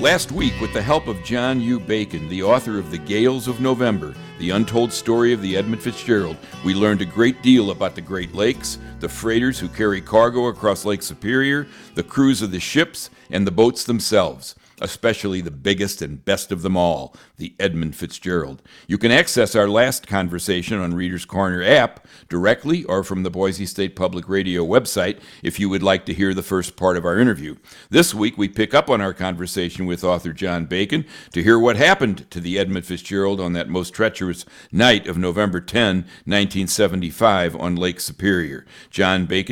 Last week, with the help of John U. Bacon, the author of The Gales of November, the untold story of the Edmund Fitzgerald, we learned a great deal about the Great Lakes, the freighters who carry cargo across Lake Superior, the crews of the ships, and the boats themselves, especially the biggest and best of them all, the Edmund Fitzgerald. You can access our last conversation on Reader's Corner app directly or from the Boise State Public Radio website if you would like to hear the first part of our interview. This week we pick up on our conversation with author John Bacon to hear what happened to the Edmund Fitzgerald on that most treacherous night of November 10, 1975 on Lake Superior. John Bacon